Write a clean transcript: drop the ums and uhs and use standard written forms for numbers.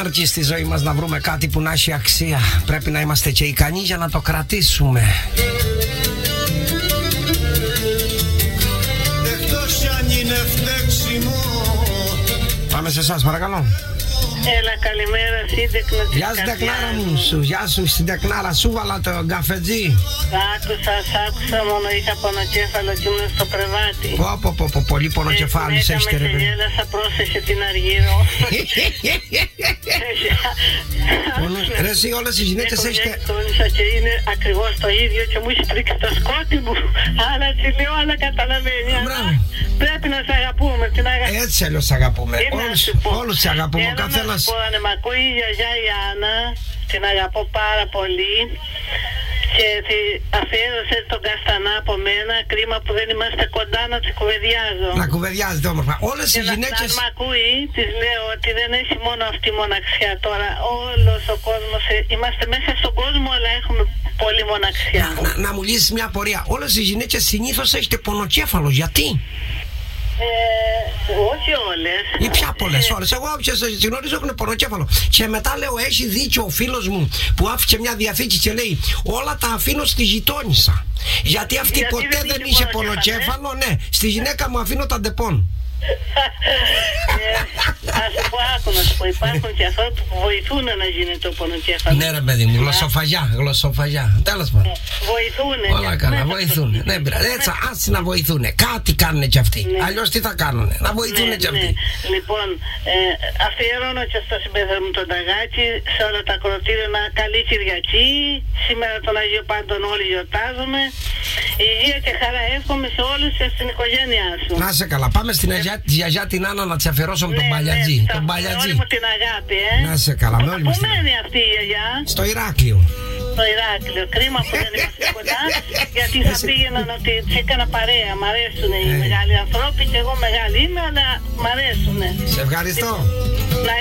αρκεί στη ζωή μας να βρούμε κάτι που να έχει αξία. Πρέπει να είμαστε και ικανοί για να το κρατήσουμε. Εκτός αν είναι φταίξιμο. Πάμε σε εσάς παρακαλώ. Έλα, καλημέρα, σύντεκνα. Γεια σου τεκνάρα μου σου, γεια σου στην τεκνάρα σου, βάλα το καφετζί. Άκουσα, μόνο είχα πονοκέφαλο και ήμουν στο κρεβάτι. Πω, πολύ πονοκεφάλης έχετε ρε παιδί. Γέλασα, πρόσεχε την Αργύρο. Ρε εσύ όλες οι γυναίκες έχετε... Και είναι ακριβώς το ίδιο και μου έχει τρίξει το σκότι μου. Αλλά τι λέω, αλλά καταλαβαίνει. Πρέπει να σε αγαπούμε. Έτσι αλλιώς σε αγαπούμε. Όλους σε αγαπούμε. Ο καθένας. Μ' ακούει η γιαγιά η Άννα, την αγαπώ πάρα πολύ και αφιέρωσε τον Καστανά από μένα. Κρίμα που δεν είμαστε κοντά να τη κουβεντιάζω. Να κουβεντιάζετε όμορφα. Όλες οι γυναίκες. Αν μ' ακούει, της λέω ότι δεν έχει μόνο αυτή η μοναξιά τώρα. Όλος ο κόσμος, είμαστε μέσα στον κόσμο, αλλά έχουμε πολύ μοναξιά. Να μου λύσεις μια απορία. Όλες οι γυναίκες συνήθως έχετε πονοκέφαλο. Γιατί? Όχι όλες. Ή πια πολλές ώρες. Εγώ όποιες γνωρίζω έχουν πονοκέφαλο. Και μετά λέω, έχει δίκιο ο φίλος μου που άφηκε μια διαθήκη και λέει, όλα τα αφήνω στη γειτόνισσα. Γιατί αυτή ποτέ δεν είχε πονοκέφαλο. Ναι, στη γυναίκα μου αφήνω τα ντεπών. Ας πω, άκου να σου πω, υπάρχουν και άνθρωποι που βοηθούν να γίνει το πονοκέφαλο. Ναι ρε παιδί μου, γλωσσοφαγιά. Τέλος πάντων. Βοηθούνε. Όλα καλά, βοηθούνε. Ναι, έτσι, άτσι να βοηθούνε. Κάτι κάνουνε κι αυτοί. Αλλιώς τι θα κάνουνε, να βοηθούνε κι αυτοί. Λοιπόν, αφιερώνω και στο συμπέδρο μου τον Ταγάκη, σε όλα τα ακροατήρια, ένα καλή Κυριακή. Σήμερα τον Αγίο Πάντων όλοι γιορτάζουμε. Υγεία και χαρά εύχομαι σε όλους και στην οικογένειά σου. Να σε καλά, πάμε στην γιαγιά την Άννα να της αφιερώσω με τον Παλιατζή. Τον Παλιατζή. Όλη μου την αγάπη, Να σε καλά, με όλη μας. Πού μένει αυτή η γιαγιά? Στο Ηράκλειο. Στο Ηράκλειο. Κρίμα που δεν είμαστε κοντά, γιατί θα πήγαιναν ότι της έκανα παρέα. Μ' αρέσουν οι μεγάλοι ανθρώποι και εγώ μεγάλη είμαι, αλλά μ' αρέσουν. Σε ευχαριστώ. Να